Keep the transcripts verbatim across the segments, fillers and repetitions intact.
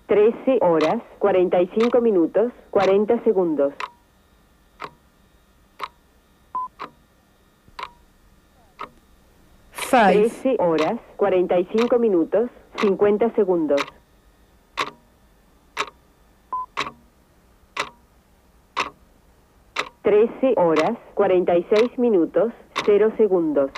trece horas, cuarenta y cinco minutos, cuarenta segundos. Five. trece horas, cuarenta y cinco minutos, cincuenta segundos. trece horas, cuarenta y seis minutos, cero segundos.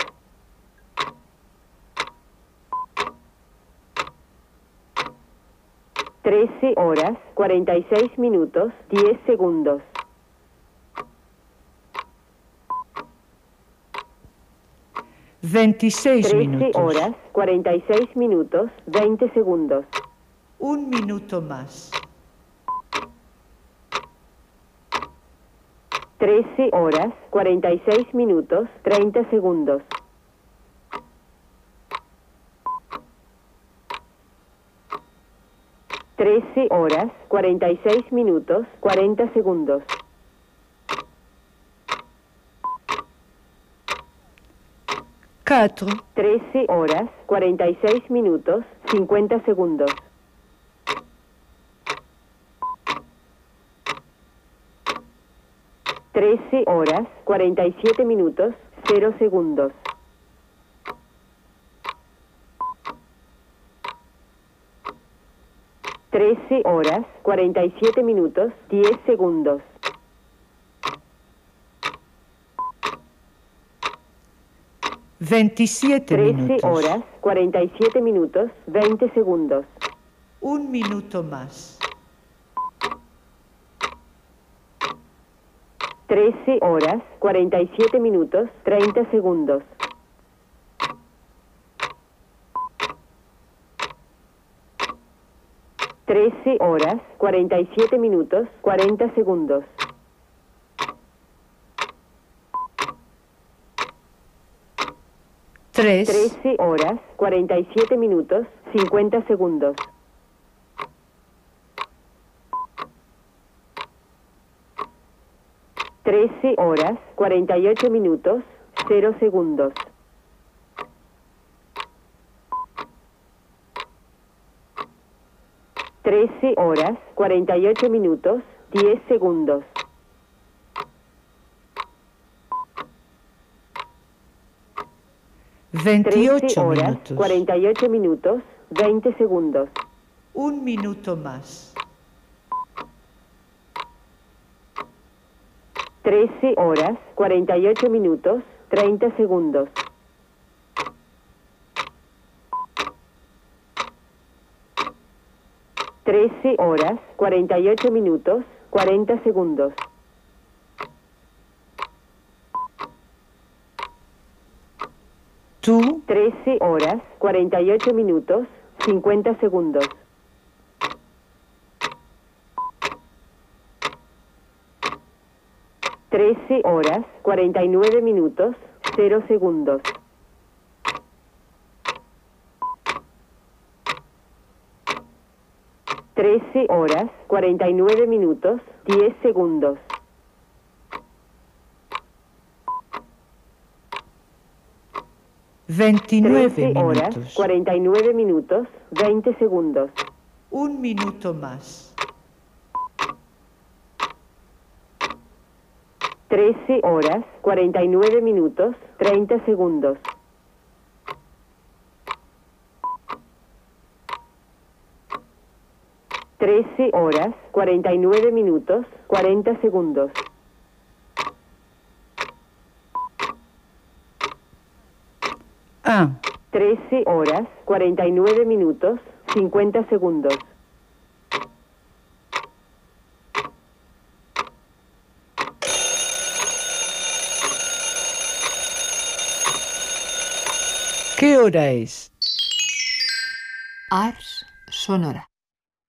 trece horas, cuarenta y seis minutos, diez segundos. veintiséis trece minutos. horas, cuarenta y seis minutos, veinte segundos. Un minuto más. trece horas, cuarenta y seis minutos, treinta segundos. trece horas, cuarenta y seis minutos, cuarenta segundos. Cuatro. trece horas, cuarenta y seis minutos, cincuenta segundos. trece horas, cuarenta y siete minutos, cero segundos. trece horas, cuarenta y siete minutos, diez segundos. veintisiete trece minutos. horas, cuarenta y siete minutos, veinte segundos. Un minuto más. trece horas, cuarenta y siete minutos, treinta segundos. trece horas, cuarenta y siete minutos, cuarenta segundos. Tres. trece horas, cuarenta y siete minutos, cincuenta segundos. trece horas, cuarenta y ocho minutos, cero segundos. trece horas, cuarenta y ocho minutos, diez segundos. veintiocho trece horas, minutos. cuarenta y ocho minutos, veinte segundos. Un minuto más. trece horas, cuarenta y ocho minutos, treinta segundos. trece horas, cuarenta y ocho minutos, cuarenta segundos. Tú. trece horas, cuarenta y ocho minutos, cincuenta segundos. trece horas, cuarenta y nueve minutos, cero segundos. trece horas, cuarenta y nueve minutos, diez segundos. veintinueve trece horas, minutos. cuarenta y nueve minutos, veinte segundos. Un minuto más. trece horas, cuarenta y nueve minutos, treinta segundos. trece horas, cuarenta y nueve minutos, cuarenta segundos. Ah. trece horas, cuarenta y nueve minutos, cincuenta segundos. ¿Qué hora es? Ars Sonora.